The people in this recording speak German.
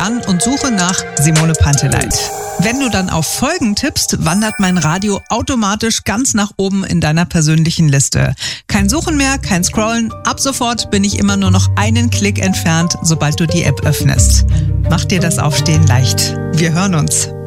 an und suche nach Simone Panteleit. Wenn du dann auf Folgen tippst, wandert mein Radio automatisch ganz nach oben in deiner persönlichen Liste. Kein Suchen mehr, kein Scrollen. Ab sofort bin ich immer nur noch einen Klick entfernt, sobald du die App öffnest. Mach dir das Aufstehen leicht. Wir hören uns.